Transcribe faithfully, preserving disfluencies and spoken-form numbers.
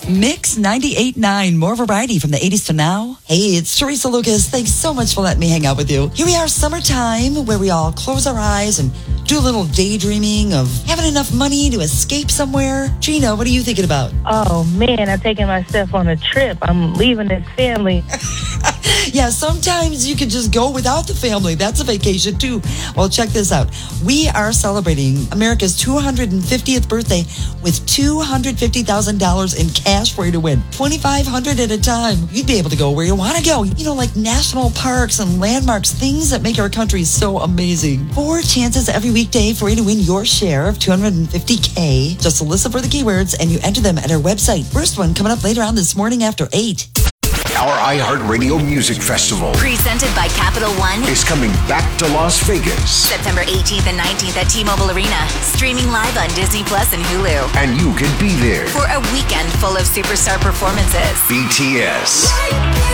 Mix ninety-eight point nine, more variety from the eighties to now. Hey, it's Teresa Lucas. Thanks so much for letting me hang out with you. Here we are, summertime, where we all close our eyes and do a little daydreaming of having enough money to escape somewhere. Gina, what are you thinking about? Oh, man, I'm taking myself on a trip. I'm leaving this family. Yeah, sometimes you can just go without the family. That's a vacation, too. Well, check this out. We are celebrating America's two hundred fiftieth birthday with two hundred fifty thousand dollars in cash for you to win. twenty-five hundred dollars at a time. You'd be able to go where you want to go. You know, like national parks and landmarks, things that make our country so amazing. Four chances every weekday for you to win your share of two hundred fifty thousand. Just listen for the keywords and you enter them at our website. First one coming up later on this morning after eight. Our iHeartRadio Music Festival, presented by Capital One, is coming back to Las Vegas. September eighteenth and nineteenth at T-Mobile Arena. Streaming live on Disney Plus and Hulu. And you can be there for a weekend full of superstar performances. B T S,